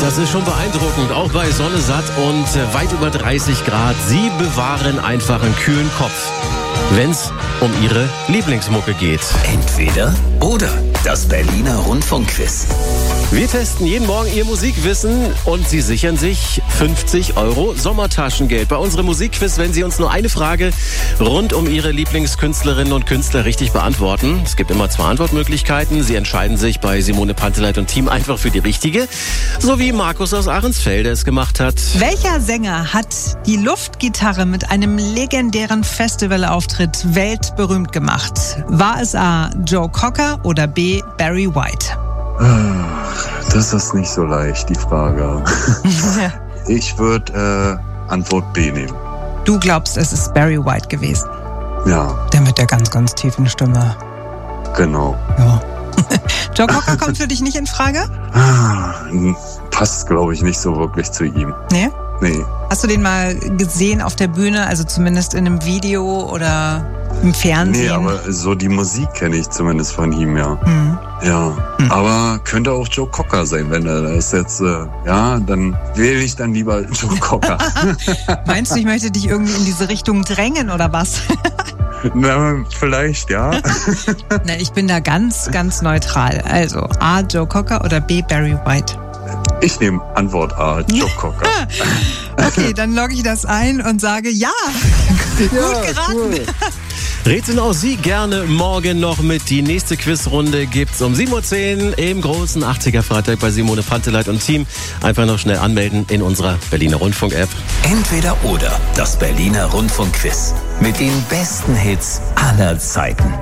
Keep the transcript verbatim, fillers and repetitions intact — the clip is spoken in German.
das ist schon beeindruckend, auch bei Sonne satt und weit über dreißig Grad. Sie bewahren einfach einen kühlen Kopf, wenn's um ihre Lieblingsmucke geht. Entweder oder. Das Berliner Rundfunkquiz. Wir testen jeden Morgen Ihr Musikwissen und Sie sichern sich fünfzig Euro Sommertaschengeld. Bei unserem Musikquiz, wenn Sie uns nur eine Frage rund um Ihre Lieblingskünstlerinnen und Künstler richtig beantworten. Es gibt immer zwei Antwortmöglichkeiten. Sie entscheiden sich bei Simone Panteleit und Team einfach für die richtige, so wie Markus aus Ahrensfelde es gemacht hat. Welcher Sänger hat die Luftgitarre mit einem legendären Festivalauftritt weltberühmt gemacht? War es A. Joe Cocker oder B. Barry White? Das ist nicht so leicht, die Frage. Ich würde äh, Antwort B nehmen. Du glaubst, es ist Barry White gewesen? Ja. Der mit der ganz, ganz tiefen Stimme. Genau. Ja. Joe Cocker kommt für dich nicht in Frage? Ah, passt, glaube ich, nicht so wirklich zu ihm. Nee? Nee. Hast du den mal gesehen auf der Bühne, also zumindest in einem Video oder im Fernsehen? Nee, aber so die Musik kenne ich zumindest von ihm, ja. Hm. Ja, Hm. aber könnte auch Joe Cocker sein, wenn er das jetzt, äh, ja, dann wähle ich dann lieber Joe Cocker. Meinst du, ich möchte dich irgendwie in diese Richtung drängen oder was? Na, vielleicht, ja. Nein, ich bin da ganz, ganz neutral. Also A. Joe Cocker oder B. Barry White? Ich nehme Antwort A, Joe Cocker. Okay, dann logge ich das ein und sage ja. Gut geraten. Cool. Rätseln auch Sie gerne morgen noch mit. Die nächste Quizrunde gibt's um sieben Uhr zehn im großen achtziger Freitag bei Simone Panteleit und Team. Einfach noch schnell anmelden in unserer Berliner Rundfunk-App. Entweder oder. Das Berliner Rundfunkquiz. Mit den besten Hits aller Zeiten.